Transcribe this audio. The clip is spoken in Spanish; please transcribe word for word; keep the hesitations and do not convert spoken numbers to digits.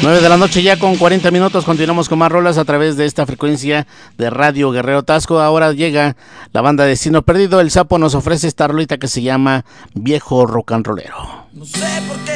nueve de la noche ya con cuarenta minutos, continuamos con más rolas a través de esta frecuencia de Radio Guerrero Tasco. Ahora llega la banda Destino Perdido. El Sapo nos ofrece esta rolita que se llama Viejo Rock and Rollero. No sé por qué